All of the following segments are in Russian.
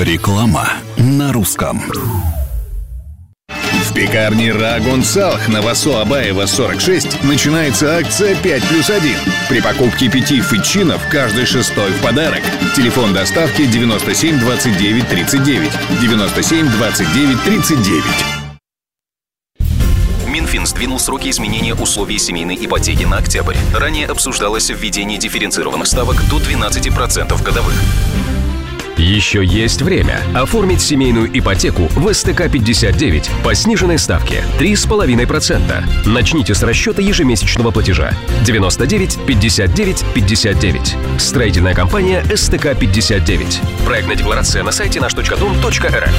Реклама на русском. В пекарне Рагун Салх на Васо Абаева 46 начинается акция 5+1. При покупке 5 фетчинов каждый шестой в подарок. Телефон доставки 97 29 39. 97 29 39. Минфин сдвинул сроки изменения условий семейной ипотеки на октябрь. Ранее обсуждалось введение дифференцированных ставок до 12% годовых. Еще есть время оформить семейную ипотеку в СТК-59 по сниженной ставке 3,5%. Начните с расчета ежемесячного платежа 99 59 59. Строительная компания СТК-59. Проектная декларация на сайте наш.дом.рф.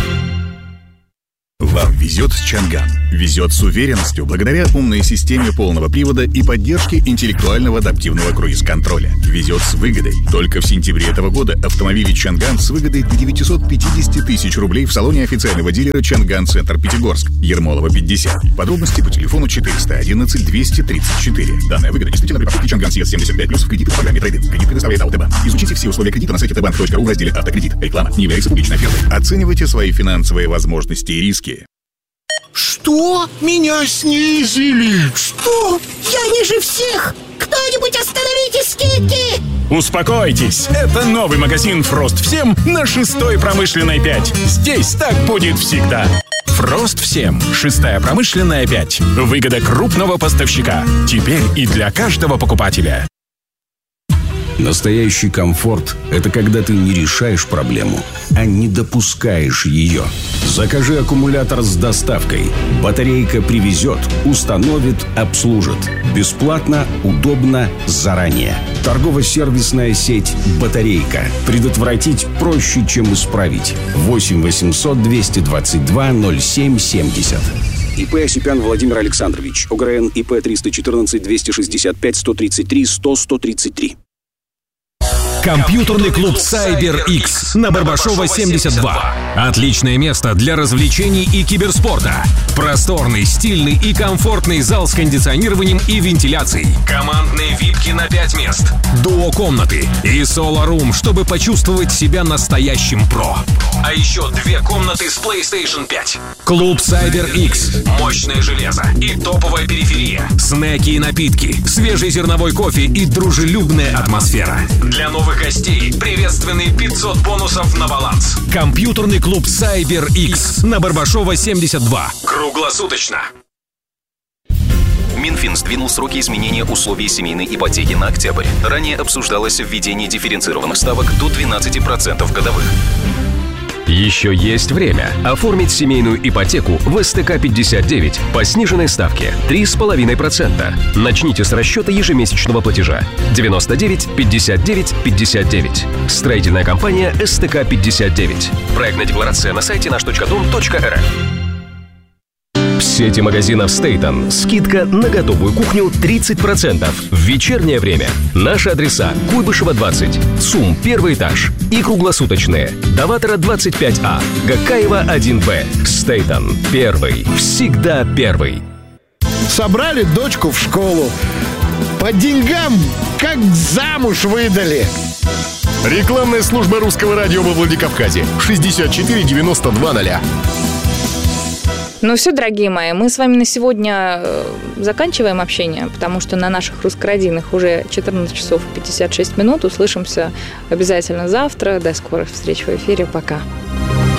Вам везет с Чанган. Везет с уверенностью благодаря умной системе полного привода и поддержке интеллектуального адаптивного круиз-контроля. Везет с выгодой. Только в сентябре этого года автомобили Чанган с выгодой до 950 тысяч рублей в салоне официального дилера Чанган Центр Пятигорск. Ермолова 50. Подробности по телефону 411 234. Данная выгода действительно при покупке Чанган CS75+, в кредит по программе трейд-ин. Кредит предоставляет Алтебанк. Изучите все условия кредита на сайте tbank.ru в разделе «Автокредит». Реклама не является публичной офертой. Оценивайте свои финансовые возможности и риски. Что? Меня снизили? Что? Я ниже всех! Кто-нибудь остановите скидки! Успокойтесь, это новый магазин «Фрост Всем» на 6-й промышленной 5. Здесь так будет всегда. «Фрост Всем», 6-я промышленная 5. Выгода крупного поставщика. Теперь и для каждого покупателя. Настоящий комфорт – это когда ты не решаешь проблему, а не допускаешь ее. Закажи аккумулятор с доставкой. Батарейка привезет, установит, обслужит. Бесплатно, удобно, заранее. Торгово-сервисная сеть «Батарейка». Предотвратить проще, чем исправить. 8 800 222 07 70. ИП Осипян Владимир Александрович. ОГРН ИП 314 265 133 100 133. Компьютерный клуб CyberX на Барбашова 72. Отличное место для развлечений и киберспорта. Просторный, стильный и комфортный зал с кондиционированием и вентиляцией. Командные випки на 5 мест. Дуо-комнаты и соло-рум, чтобы почувствовать себя настоящим про. А еще 2 комнаты с PlayStation 5. Клуб CyberX. Мощное железо и топовая периферия. Снеки и напитки, свежий зерновой кофе и дружелюбная атмосфера. Для новых гостей приветственные 500 бонусов на баланс. Компьютерный клуб CyberX на Барбашова 72. Круглосуточно. Минфин сдвинул сроки изменения условий семейной ипотеки на октябрь. Ранее обсуждалось введение дифференцированных ставок до 12% годовых. Еще есть время оформить семейную ипотеку в СТК-59 по сниженной ставке 3,5%. Начните с расчета ежемесячного платежа 99 59 59. Строительная компания СТК-59. Проектная декларация на сайте наш.дом.рф. В сети магазинов Стейтон скидка на готовую кухню 30% в вечернее время. Наши адреса: Куйбышева 20, ЦУМ 1 этаж и круглосуточные. Даватора 25А, Гакаева 1Б. Стейтон. Первый. Всегда первый. Собрали дочку в школу. По деньгам как замуж выдали. Рекламная служба русского радио во Владикавказе. 64 92 0. Ну все, дорогие мои, мы с вами на сегодня заканчиваем общение, потому что на наших русскородийных уже 14 часов 56 минут. Услышимся обязательно завтра. До скорых встреч в эфире. Пока.